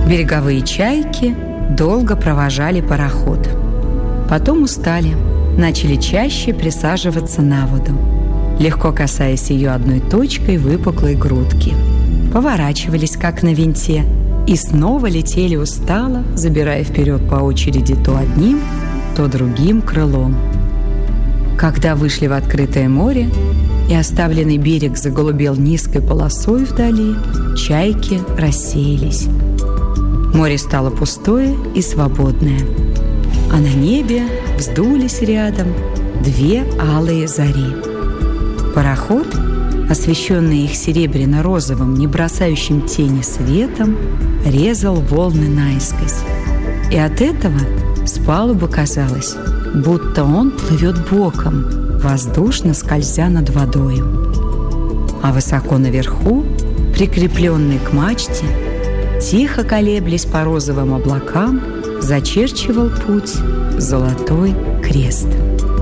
Береговые чайки долго провожали пароход. Потом устали, начали чаще присаживаться на воду, легко касаясь ее одной точкой выпуклой грудки. Поворачивались, как на винте, и снова летели устало, забирая вперед по очереди то одним, то другим крылом. Когда вышли в открытое море, и оставленный берег заголубел низкой полосой вдали, чайки рассеялись. Море стало пустое и свободное, а на небе вздулись рядом две алые зари. Пароход, освещенный их серебряно-розовым, не бросающим тени светом, резал волны наискось. И от этого с палубы казалось, будто он плывет боком, воздушно скользя над водою. А высоко наверху, прикрепленный к мачте, тихо колеблясь по розовым облакам, зачерчивал путь золотой крест.